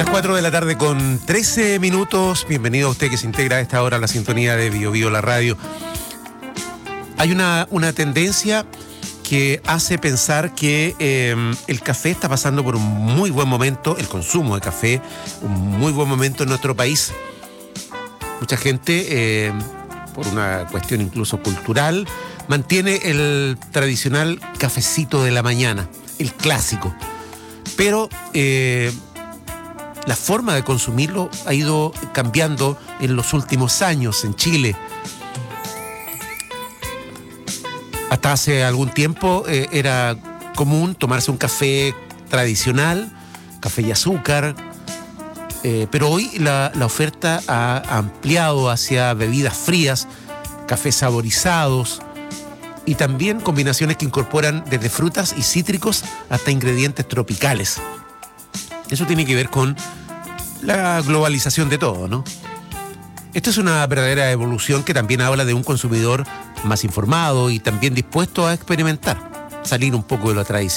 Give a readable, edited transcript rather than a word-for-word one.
Las 4 de la tarde con 13 minutos. Bienvenido a usted que se integra a esta hora a la sintonía de Bio Bio, la radio. Hay una tendencia que hace pensar que el café está pasando por un muy buen momento, el consumo de café, un muy buen momento en nuestro país. Mucha gente, por una cuestión incluso cultural, mantiene el tradicional cafecito de la mañana, el clásico. Pero la forma de consumirlo ha ido cambiando en los últimos años en Chile. Hasta hace algún tiempo era común tomarse un café tradicional, café y azúcar, pero hoy la oferta ha ampliado hacia bebidas frías, cafés saborizados y también combinaciones que incorporan desde frutas y cítricos hasta ingredientes tropicales. Eso tiene que ver con la globalización de todo, ¿no? Esto es una verdadera evolución que también habla de un consumidor más informado y también dispuesto a experimentar, salir un poco de lo tradicional.